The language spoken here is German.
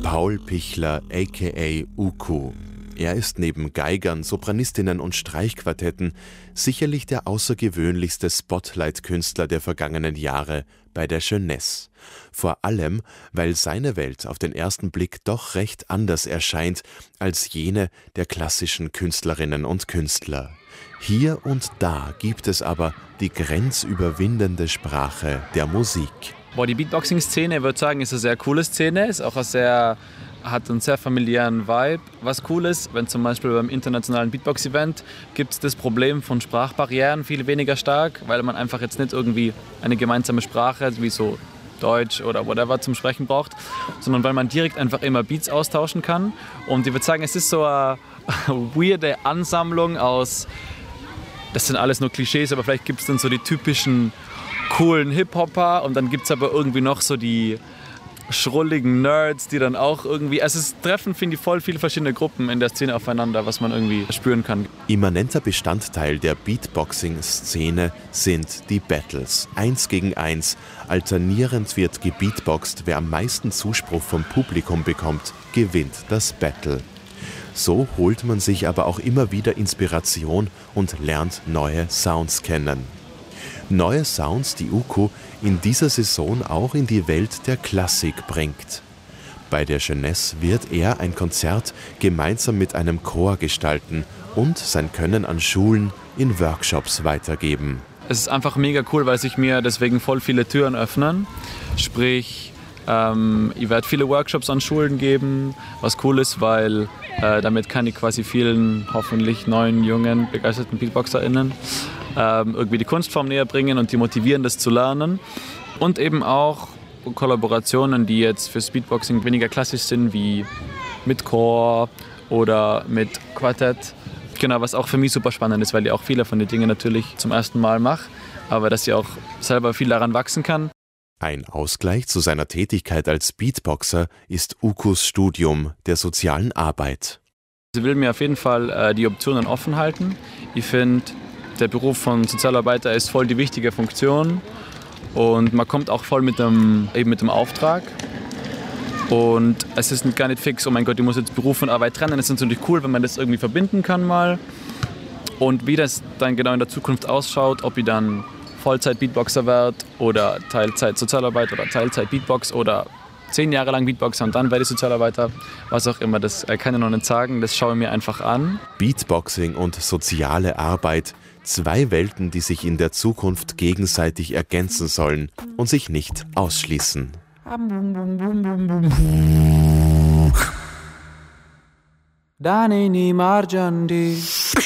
Paul Pichler aka Uku. Er ist neben Geigern, Sopranistinnen und Streichquartetten sicherlich der außergewöhnlichste Spotlight-Künstler der vergangenen Jahre bei der Jeunesse. Vor allem, weil seine Welt auf den ersten Blick doch recht anders erscheint als jene der klassischen Künstlerinnen und Künstler. Hier und da gibt es aber die grenzüberwindende Sprache der Musik. Die Beatboxing-Szene, ich würde sagen, ist eine sehr coole Szene, ist auch hat einen sehr familiären Vibe. Was cool ist, wenn zum Beispiel beim internationalen Beatbox-Event gibt es das Problem von Sprachbarrieren viel weniger stark, weil man einfach jetzt nicht irgendwie eine gemeinsame Sprache wie so Deutsch oder whatever zum Sprechen braucht, sondern weil man direkt einfach immer Beats austauschen kann. Und ich würde sagen, es ist so eine weirde Ansammlung aus, das sind alles nur Klischees, aber vielleicht gibt es dann so die typischen coolen Hip-Hopper und dann gibt es aber irgendwie noch so die schrulligen Nerds, die dann auch irgendwie, also es treffen, finde ich, voll viele verschiedene Gruppen in der Szene aufeinander, was man irgendwie spüren kann. Immanenter Bestandteil der Beatboxing-Szene sind die Battles. 1 gegen 1. Alternierend wird gebeatboxt. Wer am meisten Zuspruch vom Publikum bekommt, gewinnt das Battle. So holt man sich aber auch immer wieder Inspiration und lernt neue Sounds kennen. Neue Sounds, die Uku in dieser Saison auch in die Welt der Klassik bringt. Bei der Jeunesse wird er ein Konzert gemeinsam mit einem Chor gestalten und sein Können an Schulen in Workshops weitergeben. Es ist einfach mega cool, weil sich mir deswegen voll viele Türen öffnen. Sprich, ich werde viele Workshops an Schulen geben, was cool ist, weil damit kann ich quasi vielen, hoffentlich neuen, jungen, begeisterten BeatboxerInnen irgendwie die Kunstform näher bringen und die motivieren, das zu lernen. Und eben auch Kollaborationen, die jetzt fürs Beatboxing weniger klassisch sind, wie mit Chor oder mit Quartett. Genau, was auch für mich super spannend ist, weil ich auch viele von den Dingen natürlich zum ersten Mal mache, aber dass ich auch selber viel daran wachsen kann. Ein Ausgleich zu seiner Tätigkeit als Beatboxer ist Ukus Studium der sozialen Arbeit. Ich will mir auf jeden Fall die Optionen offen halten. Ich finde, der Beruf von Sozialarbeiter ist voll die wichtige Funktion und man kommt auch voll mit dem Auftrag. Und es ist gar nicht fix, oh mein Gott, ich muss jetzt Beruf und Arbeit trennen. Es ist natürlich cool, wenn man das irgendwie verbinden kann mal. Und wie das dann genau in der Zukunft ausschaut, ob ich dann Vollzeit-Beatboxer werde oder Teilzeit-Sozialarbeit oder Teilzeit-Beatbox oder 10 Jahre lang Beatboxer und dann werde ich Sozialarbeiter, was auch immer, das kann ich noch nicht sagen, das schaue ich mir einfach an. Beatboxing und soziale Arbeit, 2 Welten, die sich in der Zukunft gegenseitig ergänzen sollen und sich nicht ausschließen. Danini Marjandi